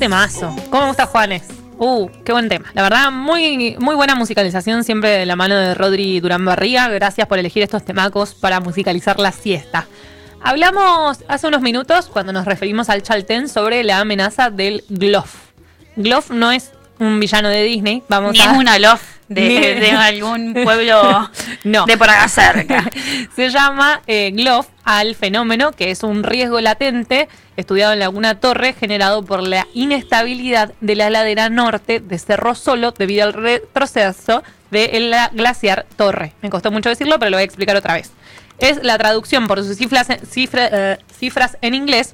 temazo. ¿Cómo me gusta Juanes? Qué buen tema. La verdad, muy, muy buena musicalización siempre de la mano de Rodri Durán Barriga. Gracias por elegir estos temacos para musicalizar la siesta. Hablamos hace unos minutos, cuando nos referimos al Chaltén, sobre la amenaza del Glof. Glof no es un villano de Disney. Ni es una Lof de algún pueblo no. de por acá cerca. Se llama Glof al fenómeno, que es un riesgo latente estudiado en Laguna Torre, generado por la inestabilidad de la ladera norte de Cerro Solo debido al retroceso del glaciar Torre. Me costó mucho decirlo, pero lo voy a explicar otra vez. Es la traducción por sus cifras en inglés: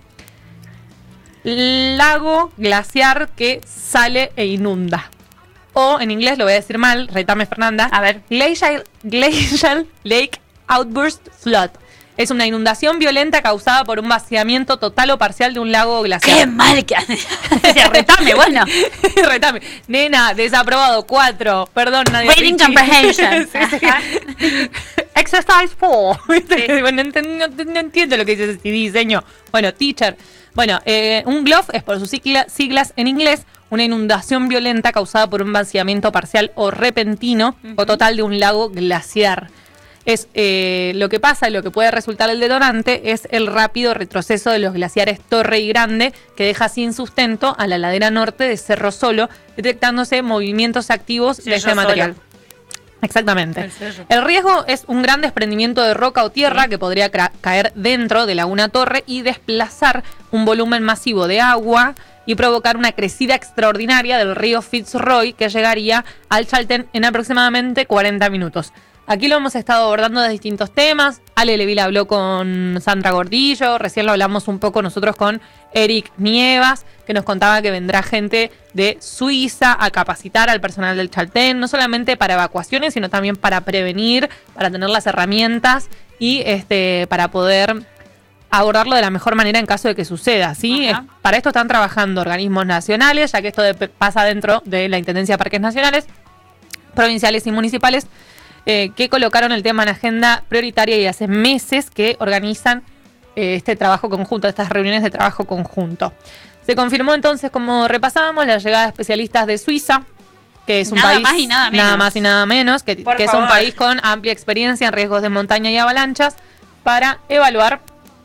lago glaciar que sale e inunda. O en inglés, lo voy a decir mal, retame Fernanda. A ver. Glacial Lake Outburst Flood. Es una inundación violenta causada por un vaciamiento total o parcial de un lago glaciar. ¡Qué mal que hace! Retame, bueno. Retame. Nena, desaprobado, 4. Perdón, nadie. Reading comprehension. Exercise 4. Sí. Bueno, no entiendo lo que dice ese diseño. Bueno, teacher. Bueno, un GLOF es por sus siglas en inglés, una inundación violenta causada por un vaciamiento parcial o repentino o total de un lago glaciar. Es lo que pasa y lo que puede resultar el detonante es el rápido retroceso de los glaciares Torre y Grande, que deja sin sustento a la ladera norte de Cerro Solo, detectándose movimientos activos de ese material. Exactamente. El riesgo es un gran desprendimiento de roca o tierra que podría caer dentro de Laguna Torre y desplazar un volumen masivo de agua y provocar una crecida extraordinaria del río Fitzroy que llegaría al Chaltén en aproximadamente 40 minutos. Aquí lo hemos estado abordando de distintos temas. Ale Leville habló con Sandra Gordillo, recién lo hablamos un poco nosotros con Eric Nievas, que nos contaba que vendrá gente de Suiza a capacitar al personal del Chaltén, no solamente para evacuaciones, sino también para prevenir, para tener las herramientas y para poder abordarlo de la mejor manera en caso de que suceda, ¿sí? Para esto están trabajando organismos nacionales, ya que esto pasa dentro de la Intendencia de Parques Nacionales, provinciales y municipales, que colocaron el tema en agenda prioritaria y hace meses que organizan este trabajo conjunto, estas reuniones de trabajo conjunto. Se confirmó entonces, como repasábamos, la llegada de especialistas de Suiza, que es un país más y nada menos, que es un país con amplia experiencia en riesgos de montaña y avalanchas, para evaluar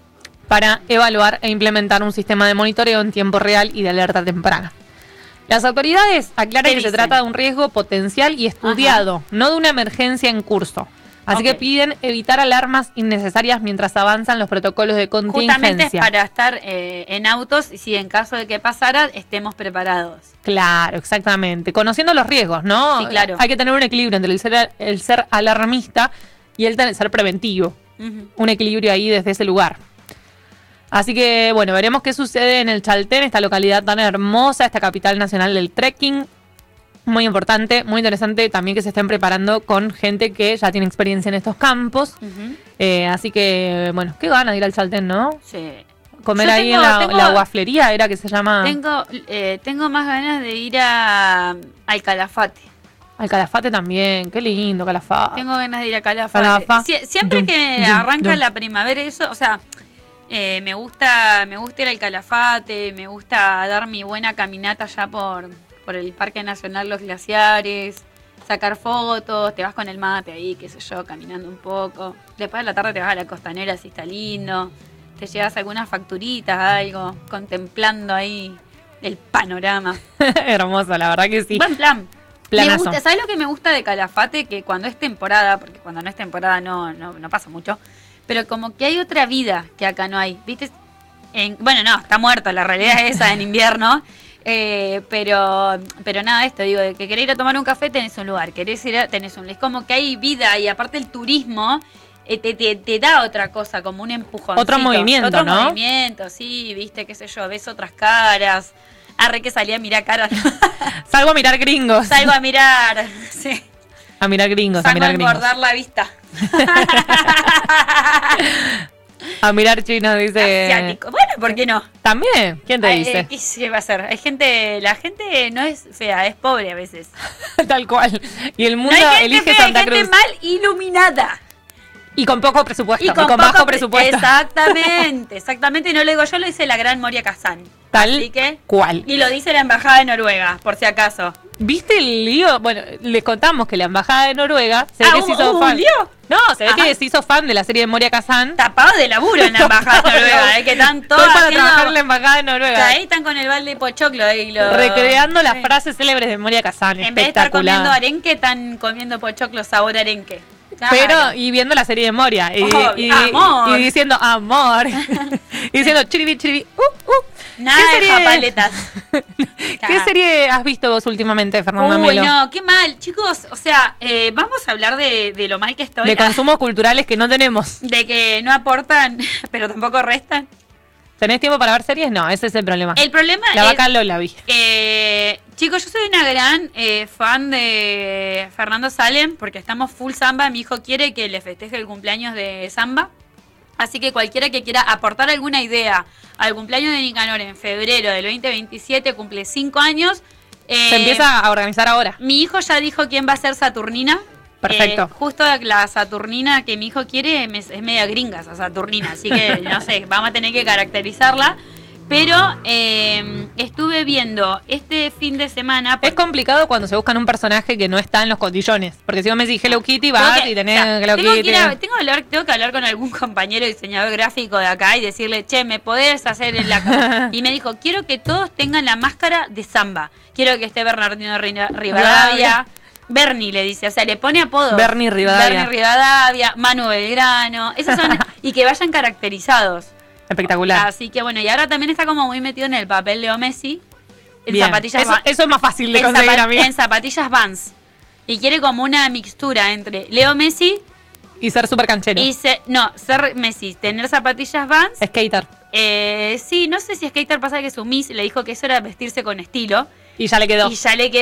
e implementar un sistema de monitoreo en tiempo real y de alerta temprana. Las autoridades aclaran que se trata de un riesgo potencial y estudiado, no de una emergencia en curso. Así que piden evitar alarmas innecesarias mientras avanzan los protocolos de contingencia. Justamente es para estar en autos y si en caso de que pasara, estemos preparados. Claro, exactamente. Conociendo los riesgos, ¿no? Sí, claro. Hay que tener un equilibrio entre el ser alarmista y el ser preventivo. Un equilibrio ahí desde ese lugar. Así que, bueno, veremos qué sucede en el Chaltén, esta localidad tan hermosa, esta capital nacional del trekking. Muy importante, muy interesante también que se estén preparando con gente que ya tiene experiencia en estos campos. Así que, bueno, qué ganas de ir al Chaltén, ¿no? Sí. Comer ahí en la guaflería, era que se llama. Tengo más ganas de ir al Calafate. Al Calafate también, qué lindo Calafate. Tengo ganas de ir a Calafate. Siempre que arranca la primavera, eso, o sea, me gusta ir al Calafate, me gusta dar mi buena caminata ya por el Parque Nacional Los Glaciares, sacar fotos, te vas con el mate ahí, qué sé yo, caminando un poco. Después de la tarde te vas a la costanera, si está lindo. Te llevas algunas facturitas, algo, contemplando ahí el panorama. Hermoso, la verdad que sí. Buen plan. Planazo. Me gusta, ¿sabes lo que me gusta de Calafate? Que cuando es temporada, porque cuando no es temporada no pasa mucho, pero como que hay otra vida que acá no hay, ¿viste? Bueno, no, está muerto, la realidad es esa en invierno. Pero nada, esto digo, de que querés ir a tomar un café tenés un lugar, querés ir tenés un... Es como que hay vida y aparte el turismo te da otra cosa, como un empujón. Otro movimiento, ¿no? Otro movimiento, sí, viste, qué sé yo, ves otras caras. Arre que salí a mirar caras. Salgo a mirar gringos. Salgo a mirar, sí. A mirar gringos, Salgo a mirar gringos. a engordar la vista. A mirar chinos, dice. Asiático. Bueno, ¿por qué no? También. ¿Quién te dice? ¿Qué va a ser? La gente no es fea, es pobre a veces. Tal cual. Y el mundo no hay gente elige fea, Santa hay Cruz. gente mal iluminada. Y con poco presupuesto. Y con bajo presupuesto. Exactamente. No lo digo yo, lo dice la gran Moria Kazan. Tal cual. Y lo dice la Embajada de Noruega, por si acaso. ¿Viste el lío? Bueno, les contamos que la Embajada de Noruega se ve que se hizo fan. ¿Lío? No, se ve que se hizo fan de la serie de Moria Kazan. Tapado de laburo en la Embajada de Noruega, que están todos para trabajar en la Embajada de Noruega. Ahí están con el balde de pochoclo. Recreando las frases célebres de Moria Kazan. En vez de estar comiendo arenque, están comiendo pochoclo sabor arenque. Claro. Pero, y viendo la serie de Moria. Y diciendo amor. Y diciendo chiribi, chiribi. Nada de japaletas. ¿Qué serie has visto vos últimamente, Fernanda Melo? No, qué mal. Chicos, o sea, vamos a hablar de lo mal que estoy. De consumos culturales que no tenemos. De que no aportan, pero tampoco restan. ¿Tenés tiempo para ver series? No, ese es el problema. El problema La vaca Lola vi. Chicos, yo soy una gran fan de Fernando Salem, porque estamos full samba. Mi hijo quiere que le festeje el cumpleaños de samba. Así que cualquiera que quiera aportar alguna idea al cumpleaños de Nicanor en febrero del 2027, cumple 5 años. Se empieza a organizar ahora. Mi hijo ya dijo quién va a ser Saturnina. Perfecto. Justo la Saturnina que mi hijo quiere es media gringa esa Saturnina, así que no sé, vamos a tener que caracterizarla. Pero estuve viendo este fin de semana... Es complicado cuando se buscan un personaje que no está en los cotillones. Porque si vos me decís Hello Kitty, vas y tenés Hello Kitty. Tengo que hablar con algún compañero diseñador gráfico de acá y decirle, che, ¿me podés hacer la... Y me dijo, quiero que todos tengan la máscara de samba. Quiero que esté Bernardino Rivadavia. Bernie le dice, o sea, le pone apodo. Bernie Rivadavia, Manu Belgrano. Esos son... y que vayan caracterizados. Espectacular. Así que bueno, y ahora también está como muy metido en el papel Leo Messi. En bien. Zapatillas eso es más fácil de conseguir, amigo. En zapatillas Vans. Y quiere como una mixtura entre Leo Messi y ser súper canchero. ser Messi, tener zapatillas Vans. Skater. Sí, no sé si skater, pasa que su miss le dijo que eso era vestirse con estilo. Y ya le quedó.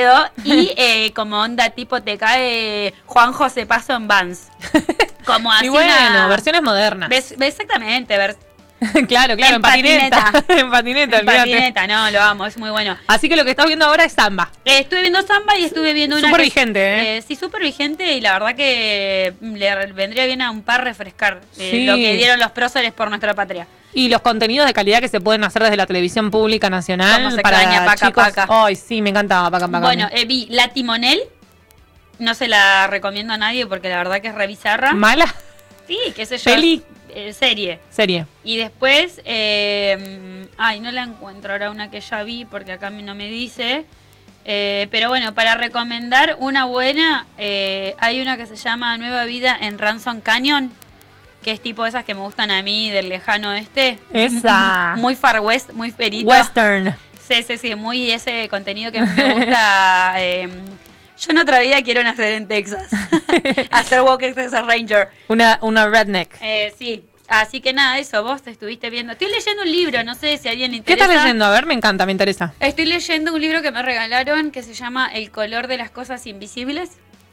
Y como onda tipo te cae Juan José Paso en Vans. Como así. Y bueno, versiones modernas. Exactamente, claro, en patineta. En patineta, no, lo amo, es muy bueno. Así que lo que estás viendo ahora es samba. Estuve viendo samba y estuve viendo una... Súper vigente, sí, súper vigente, y la verdad que le vendría bien a un par refrescar lo que dieron los próceres por nuestra patria. Y los contenidos de calidad que se pueden hacer desde la televisión pública nacional. Como se extraña Paca Paca. Ay, sí, me encantaba Paca Paca. Bueno, vi La Timonel. No se la recomiendo a nadie porque la verdad que es re bizarra. ¿Mala? Sí, qué sé yo. ¿Peli? Serie. Y después, no la encuentro ahora una que ya vi porque acá no me dice. Pero bueno, para recomendar una buena, hay una que se llama Nueva Vida en Ransom Canyon, que es tipo esas que me gustan a mí del lejano oeste. Esa. Muy Far West, muy perito. Western. Sí, muy ese contenido que me gusta. Yo en otra vida quiero nacer en Texas. Hacer Walker Texas Ranger. Una redneck. Sí. Así que nada, eso, vos te estuviste viendo. Estoy leyendo un libro, no sé si a alguien le interesa. ¿Qué estás leyendo? A ver, me encanta, me interesa. Estoy leyendo un libro que me regalaron que se llama El color de las cosas invisibles.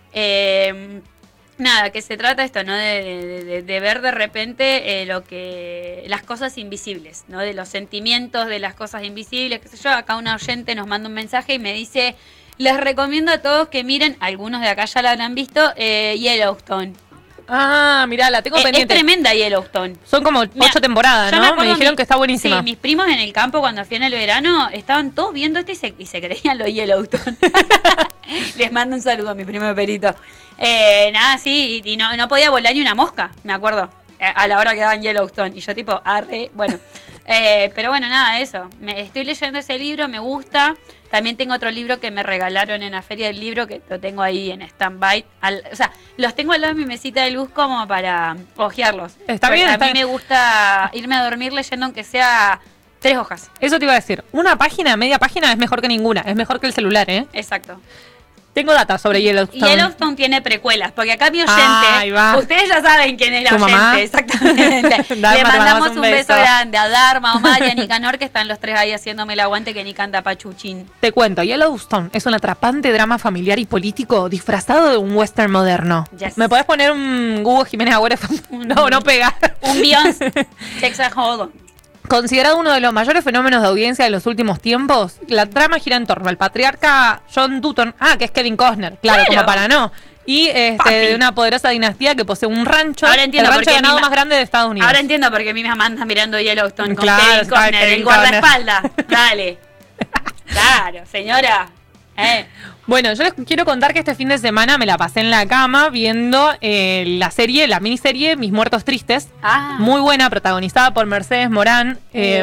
Nada, que se trata esto, ¿no? De ver de repente las cosas invisibles, ¿no? De los sentimientos de las cosas invisibles, qué sé yo. Acá una oyente nos manda un mensaje y me dice... Les recomiendo a todos que miren, algunos de acá ya la habrán visto, Yellowstone. Ah, mirá, la tengo pendiente. Es tremenda Yellowstone. Son como 8 temporadas, ¿no? Me dijeron que está buenísima. Sí, mis primos en el campo cuando fui en el verano estaban todos viendo esto y se creían lo Yellowstone. Les mando un saludo a mi primo de Perito. Nada, sí, y no podía volar ni una mosca, me acuerdo, a la hora que daban Yellowstone. Y yo tipo, bueno. Pero bueno, nada, eso. Estoy leyendo ese libro, me gusta. También tengo otro libro que me regalaron en la Feria del Libro, que lo tengo ahí en stand-by. O sea, los tengo al lado de mi mesita de luz como para hojearlos. Está bien. A mí me gusta irme a dormir leyendo aunque sea 3 hojas. Eso te iba a decir. Una página, media página es mejor que ninguna. Es mejor que el celular, ¿eh? Exacto. Tengo data sobre Yellowstone. Yellowstone tiene precuelas, porque acá mi oyente, ustedes ya saben quién es la oyente, mamá? Exactamente. Le mandamos un beso grande a Dharma, Omar y a Nicanor, que están los 3 ahí haciéndome el aguante que ni canta Pachuchín. Te cuento, Yellowstone es un atrapante drama familiar y político disfrazado de un western moderno. Yes. ¿Me podés poner un Hugo Jiménez Agüero? No pega. Un Beyoncé, Texas Hold'em. Considerado uno de los mayores fenómenos de audiencia de los últimos tiempos, la trama gira en torno al patriarca John Dutton, que es Kevin Costner, claro, como para no, Y de una poderosa dinastía que posee un rancho. Ahora entiendo el rancho de ganado más grande de Estados Unidos. Ahora entiendo por qué mi mamá anda mirando Yellowstone con claro, Kevin Costner, el guardaespaldas. Dale. Claro, señora. Bueno, yo les quiero contar que este fin de semana me la pasé en la cama viendo la miniserie Mis Muertos Tristes. Muy buena, protagonizada por Mercedes Morán.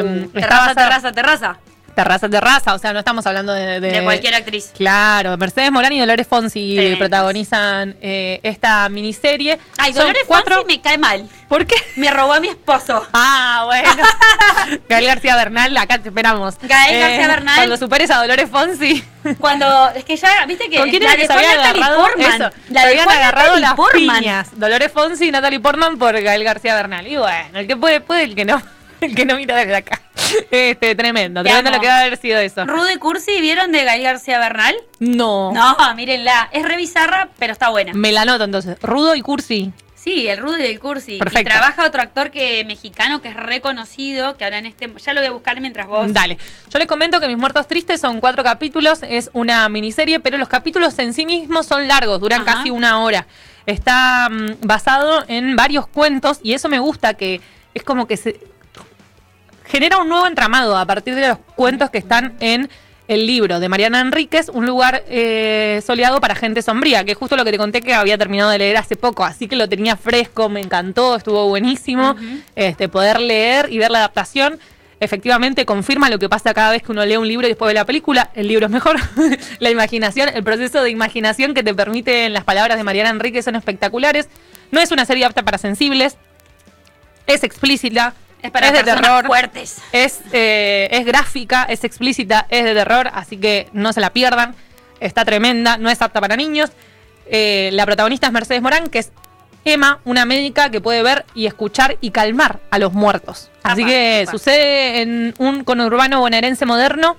Terraza, o sea, no estamos hablando de cualquier actriz. Claro, Mercedes Morán y Dolores Fonsi protagonizan esta miniserie. Ay, Dolores Fonsi me cae mal. ¿Por qué? Me robó a mi esposo. Bueno. Gael García Bernal, acá te esperamos. Gael García Bernal. Cuando superes a Dolores Fonsi. Es que ya, viste que ¿con quién es que se habían agarrado eso? Se habían agarrado las piñas. Dolores Fonsi y Natalie Portman por Gael García Bernal. Y bueno, el que puede, el que no. El que no mira desde acá. Tremendo lo que va a haber sido eso. Rudo y Cursi, ¿vieron de Gael García Bernal? No, mírenla. Es re bizarra, pero está buena. Me la anoto entonces. Rudo y Cursi. Sí, el Rudo y el Cursi. Perfecto. Y trabaja otro actor mexicano que es reconocido, que ahora ya lo voy a buscar mientras vos. Dale. Yo les comento que Mis Muertos Tristes son 4 capítulos, es una miniserie, pero los capítulos en sí mismos son largos, duran casi 1 hora. Está basado en varios cuentos y eso me gusta, que es como que se genera un nuevo entramado a partir de los cuentos que están en el libro de Mariana Enríquez, Un lugar soleado para gente sombría, que es justo lo que te conté que había terminado de leer hace poco, así que lo tenía fresco, me encantó, estuvo buenísimo poder leer y ver la adaptación. Efectivamente confirma lo que pasa cada vez que uno lee un libro y después ve la película. El libro es mejor. La imaginación, el proceso de imaginación que te permite en las palabras de Mariana Enríquez son espectaculares. No es una serie apta para sensibles, es explícita. Es para de terror, fuertes. Es gráfica, es explícita, es de terror, así que no se la pierdan. Está tremenda, no es apta para niños. La protagonista es Mercedes Morán, que es Emma, una médica que puede ver y escuchar y calmar a los muertos. Así que sucede en un conurbano bonaerense moderno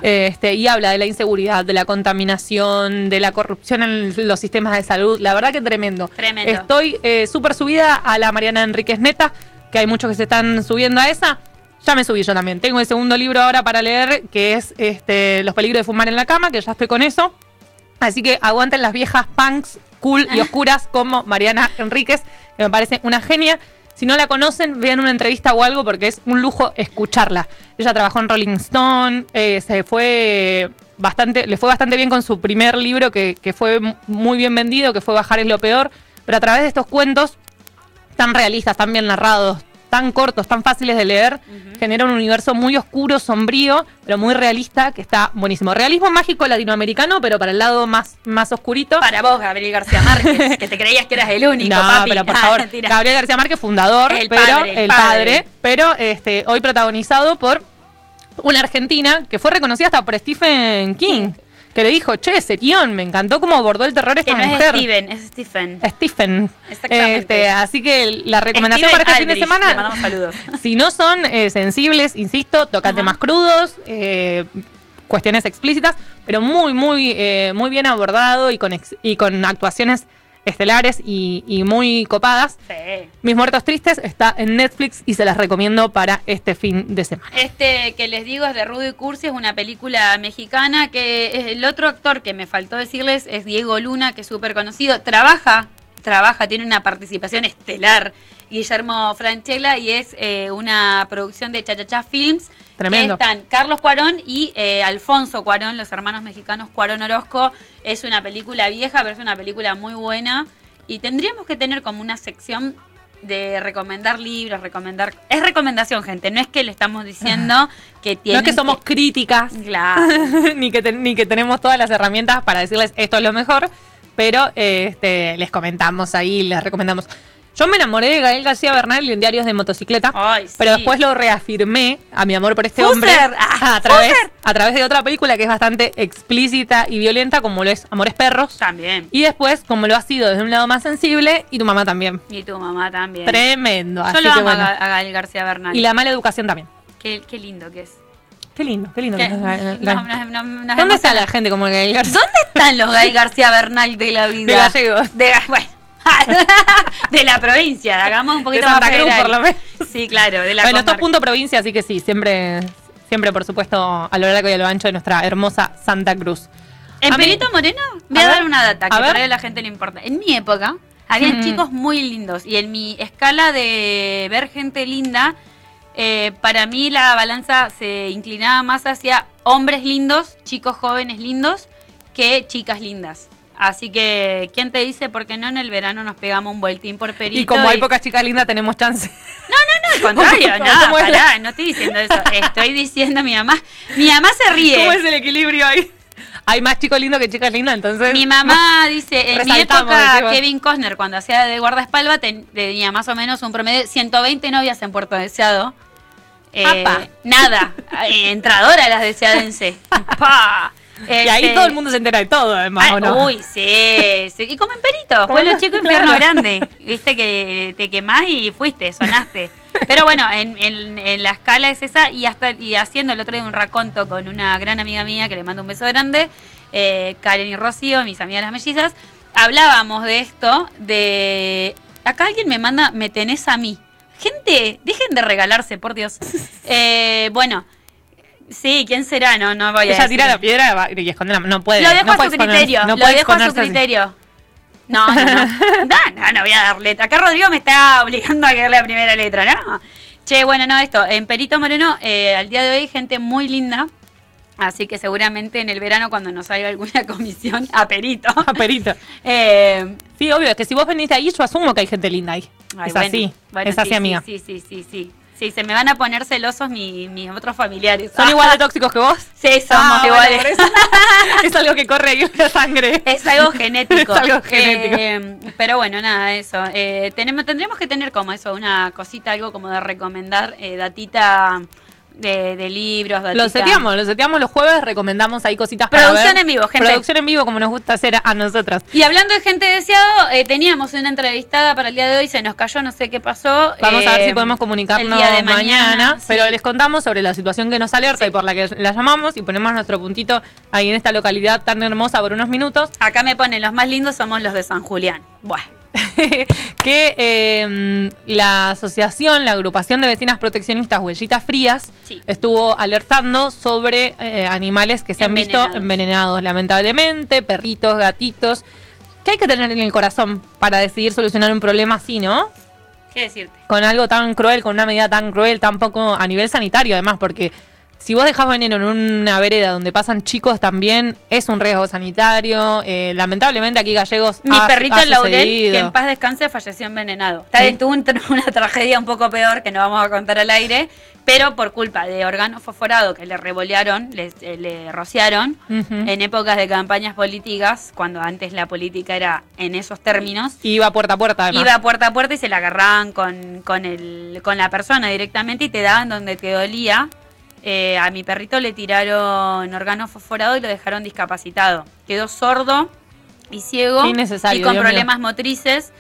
y habla de la inseguridad, de la contaminación, de la corrupción en los sistemas de salud. La verdad que tremendo. Estoy súper subida a la Mariana Enríquez neta, que hay muchos que se están subiendo a esa. Ya me subí yo también. Tengo el segundo libro ahora para leer, que es Los peligros de fumar en la cama, que ya estoy con eso. Así que aguanten las viejas punks, cool y oscuras como Mariana Enríquez, que me parece una genia. Si no la conocen, vean una entrevista o algo, porque es un lujo escucharla. Ella trabajó en Rolling Stone, le fue bastante bien con su primer libro, que fue muy bien vendido, que fue Bajar es lo peor. Pero a través de estos cuentos tan realistas, tan bien narrados, tan cortos, tan fáciles de leer, genera un universo muy oscuro, sombrío, pero muy realista, que está buenísimo. Realismo mágico latinoamericano, pero para el lado más oscurito. Para vos, Gabriel García Márquez, que te creías que eras el único, papi. Pero por favor, Gabriel García Márquez, fundador, el padre, pero hoy protagonizado por una argentina que fue reconocida hasta por Stephen King. Que le dijo, serión, me encantó cómo abordó el terror esta mujer. Es Stephen. Exactamente. Así que la recomendación para este fin de semana, le mandamos saludos. Si no son sensibles, insisto, tocan temas crudos, cuestiones explícitas, pero muy bien abordado y con actuaciones estelares y muy copadas. Sí. Mis Muertos Tristes está en Netflix y se las recomiendo para este fin de semana. Que les digo es de Rudo y Cursi, es una película mexicana, que el otro actor que me faltó decirles es Diego Luna, que es súper conocido, trabaja, tiene una participación estelar, Guillermo Francella, y es una producción de Cha-Cha-Cha Films. Tremendo. Están Carlos Cuarón y Alfonso Cuarón, los hermanos mexicanos Cuarón Orozco. Es una película vieja, pero es una película muy buena. Y tendríamos que tener como una sección de recomendar libros, Es recomendación, gente. No es que le estamos diciendo que tienen... No es que somos críticas. Claro. ni que tenemos todas las herramientas para decirles esto es lo mejor. Pero les comentamos ahí, les recomendamos. Yo me enamoré de Gael García Bernal en Diarios de Motocicleta, pero después lo reafirmé a mi amor por este hombre a través de otra película que es bastante explícita y violenta, como lo es Amores Perros. También. Y después, como lo ha sido desde un lado más sensible, Y tu mamá también. Y tu mamá también. Tremendo. Yo lo amo a Gael García Bernal. Y La mala educación también. Qué lindo que es. Qué lindo. ¿Dónde está la gente como Gael García? ¿Dónde están los Gael García Bernal de la vida? De gallegos. Bueno. De la provincia, hagamos un poquito de Santa más Cruz, por lo menos. Sí, claro, de la Bueno, esto es punto provincia, así que sí, siempre por supuesto a lo largo y a lo ancho de nuestra hermosa Santa Cruz. En Perito Moreno, voy a dar una data que por ahí a la gente le importa. En mi época, habían chicos muy lindos. Y en mi escala de ver gente linda, para mí la balanza se inclinaba más hacia hombres lindos, chicos jóvenes lindos, que chicas lindas. Así que, ¿quién te dice por qué no en el verano nos pegamos un vueltín por Perito? Y como hay pocas chicas lindas, tenemos chance. No, al contrario, no, pará, no estoy diciendo eso. Estoy diciendo mi mamá se ríe. ¿Cómo es el equilibrio ahí? Hay más chicos lindos que chicas lindas, entonces... Mi mamá dice, en mi época, Kevin Costner, cuando hacía de guardaespaldas, tenía más o menos un promedio de 120 novias en Puerto Deseado. Nada, entradora las deseadense. ¡Pah! Y ahí todo el mundo se entera de todo, además, ¿o no? Uy, sí. Y como en Perito, pueblo chico, infierno grande. Viste que te quemás y fuiste, sonaste. Pero bueno, en la escala es esa, y haciendo el otro día un raconto con una gran amiga mía, que le mando un beso grande, Karen y Rocío, mis amigas las mellizas, hablábamos de esto, acá alguien me tenés a mí. Gente, dejen de regalarse, por Dios. Bueno... Sí, ¿quién será? No voy a decir. Ella tira la piedra y esconde no puede. Lo dejo a su criterio. Lo dejo a su criterio. No voy a dar letra. Acá Rodrigo me está obligando a que dé la primera letra, ¿no? Che, bueno, no, esto. En Perito Moreno, al día de hoy, gente muy linda. Así que seguramente en el verano, cuando nos salga alguna comisión, a Perito. A Perito. Sí, obvio, es que si vos venís de ahí, yo asumo que hay gente linda ahí. Es así. Bueno, es así, amiga. Sí. Sí, se me van a poner celosos mis otros familiares. ¿Son igual de tóxicos que vos? Sí, somos iguales. Bueno, es algo que corre en la sangre. Es algo genético. Es algo genético. Pero bueno, nada, eso. Tendremos que tener como eso, una cosita, algo como de recomendar, datita de libros. Datita. Lo seteamos los jueves, recomendamos ahí cositas para Producción ver. En vivo, gente. Producción en vivo, como nos gusta hacer a nosotras. Y hablando de gente deseado, teníamos una entrevistada para el día de hoy, se nos cayó, no sé qué pasó. Vamos a ver si podemos comunicarnos el día de mañana. Pero les contamos sobre la situación que nos alerta y por la que la llamamos y ponemos nuestro puntito ahí en esta localidad tan hermosa por unos minutos. Acá me ponen, los más lindos somos los de San Julián. Bueno. Que la asociación, la agrupación de vecinas proteccionistas Huellitas Frías, estuvo alertando sobre animales que se han visto envenenados, lamentablemente, perritos, gatitos. ¿Qué hay que tener en el corazón para decidir solucionar un problema así, no? ¿Qué decirte? Con algo tan cruel, con una medida tan cruel, tampoco a nivel sanitario además, porque... Si vos dejás veneno en una vereda donde pasan chicos también, es un riesgo sanitario. Lamentablemente aquí Gallegos Mi perrito Laurel, que en paz descanse, falleció envenenado. Tuvo una tragedia un poco peor que no vamos a contar al aire, pero por culpa de organo fosforado que le revolearon, le rociaron, en épocas de campañas políticas, cuando antes la política era en esos términos. Iba puerta a puerta además. Iba puerta a puerta y se la agarraban con la persona directamente y te daban donde te dolía. A mi perrito le tiraron organo fosforado y lo dejaron discapacitado. Quedó sordo y ciego y con problemas motrices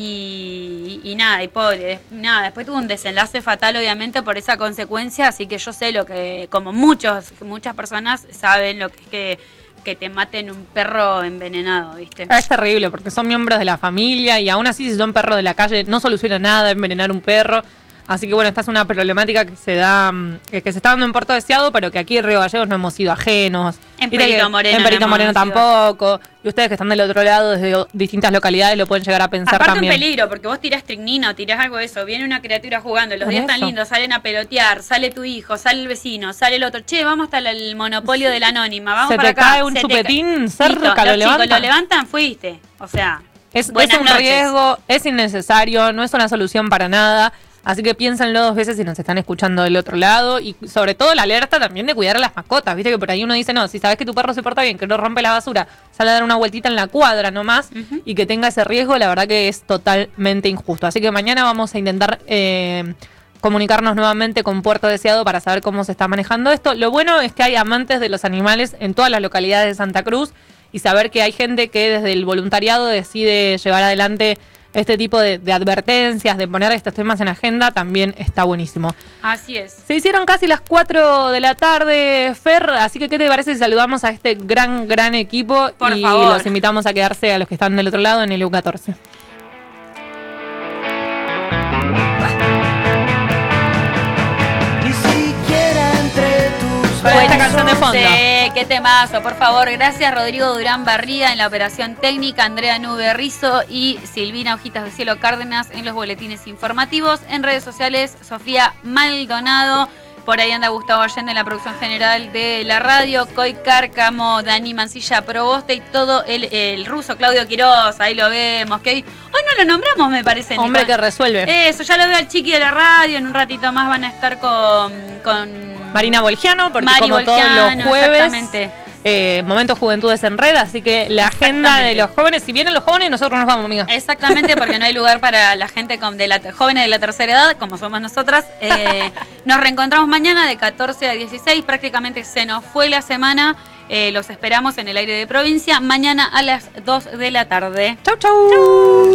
y nada, y pobre. Después tuvo un desenlace fatal obviamente por esa consecuencia, así que yo sé lo que, como muchas personas saben lo que es que te maten un perro envenenado, ¿viste? Es terrible porque son miembros de la familia y aún así si son perros de la calle no soluciona nada envenenar un perro. Así que bueno, esta es una problemática que se está dando en Puerto Deseado, pero que aquí en Río Gallegos no hemos sido ajenos. En Perito Moreno. En Perito Moreno tampoco. Y ustedes que están del otro lado, desde distintas localidades, lo pueden llegar a pensar aparte también. Aparte un peligro, porque vos tirás estricnina o tirás algo de eso, viene una criatura jugando, los días tan lindos, salen a pelotear, sale tu hijo, sale el vecino, sale el otro. Che, vamos hasta el monopolio de la anónima, vamos para acá. Se te cae un chupetín cerca, lo levantan. Chicos lo levantan, fuiste. O sea, es un riesgo, es innecesario, no es una solución para nada. Así que piénsenlo 2 veces si nos están escuchando del otro lado. Y sobre todo la alerta también de cuidar a las mascotas. Viste que por ahí uno dice, no, si sabes que tu perro se porta bien, que no rompe la basura, sale a dar una vueltita en la cuadra nomás y que tenga ese riesgo, la verdad que es totalmente injusto. Así que mañana vamos a intentar comunicarnos nuevamente con Puerto Deseado para saber cómo se está manejando esto. Lo bueno es que hay amantes de los animales en todas las localidades de Santa Cruz y saber que hay gente que desde el voluntariado decide llevar adelante este tipo de advertencias, de poner estos temas en agenda, también está buenísimo. Así es. Se hicieron casi las 4 de la tarde, Fer, así que ¿qué te parece si saludamos a este gran equipo? Por favor. Los invitamos a quedarse a los que están del otro lado en el U14. Esta canción de de fondo. Sí, qué temazo, por favor. Gracias Rodrigo Durán Barría en la operación técnica, Andrea Nube Rizzo y Silvina Hojitas de Cielo Cárdenas en los boletines informativos. En redes sociales, Sofía Maldonado. Por ahí anda Gustavo Allende en la producción general de la radio, Coy Cárcamo, Dani Mancilla Proboste y todo el ruso Claudio Quiroz, ahí lo vemos. Que hoy no lo nombramos, me parece. Hombre que resuelve. Eso, ya lo veo al chiqui de la radio, en un ratito más van a estar con Marina Bolgiano, porque Mari como Bolgiano, todos los jueves, exactamente. Momentos Juventudes en Red, así que la agenda de los jóvenes, si vienen los jóvenes, nosotros nos vamos, amiga. Exactamente, porque no hay lugar para la gente jóvenes de la tercera edad, como somos nosotras. Nos reencontramos mañana de 14 a 16, prácticamente se nos fue la semana. Los esperamos en el aire de provincia, mañana a las 2 de la tarde. Chau, chau.